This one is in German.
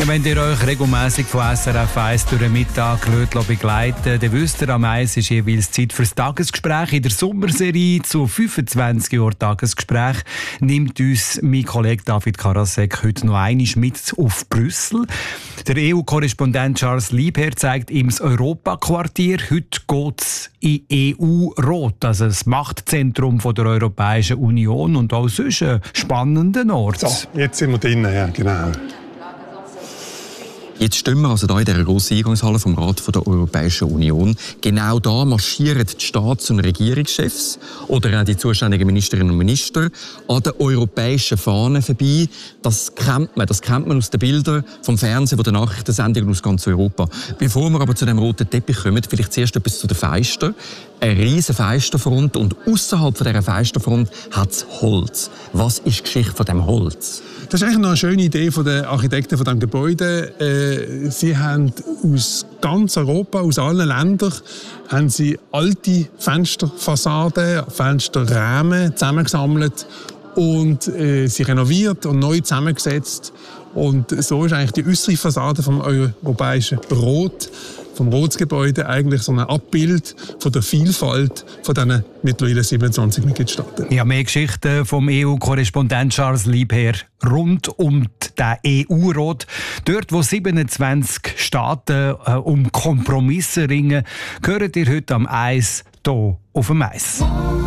Ja, wenn ihr euch regelmässig von SRF 1 durch den Mittag begleiten, dann wisst ihr, am 1 ist jeweils Zeit für das Tagesgespräch. In der Sommerserie zu 25 Jahren Tagesgespräch nimmt uns mein Kollege David Karasek heute noch einmal mit auf Brüssel. Der EU-Korrespondent Charles Liebherr zeigt ihm das Europaquartier. Heute geht es in EU-Rot, also das Machtzentrum der Europäischen Union und auch sonst ein spannender Ort. So, jetzt sind wir drinnen, ja, genau. Jetzt stehen wir also hier in dieser grossen Eingangshalle vom Rat der Europäischen Union. Genau da marschieren die Staats- und Regierungschefs oder auch die zuständigen Ministerinnen und Minister an den europäischen Fahnen vorbei. Das kennt man aus den Bildern vom Fernsehen, von den Nachrichtensendungen aus ganz Europa. Bevor wir aber zu dem roten Teppich kommen, vielleicht zuerst etwas zu den Feistern. Eine riesige Feisterfront und außerhalb dieser Feisterfront hat es Holz. Was ist die Geschichte von dem Holz? Das ist eigentlich noch eine schöne Idee der Architekten von diesem Gebäude. Sie haben aus ganz Europa, aus allen Ländern, haben sie alte Fensterfassaden, Fensterrahmen zusammengesammelt und sie renoviert und neu zusammengesetzt. Und so ist eigentlich die äußere Fassade vom europäischen Rot, vom Rotsgebäude eigentlich so ein Abbild von der Vielfalt von diesen mittlerweile 27 Mitgliedstaaten. Ja, mehr Geschichten vom EU-Korrespondent Charles Liebherr rund um den EU-Rat. Dort, wo 27 Staaten um Kompromisse ringen, hört ihr heute am 1 hier auf dem Eis.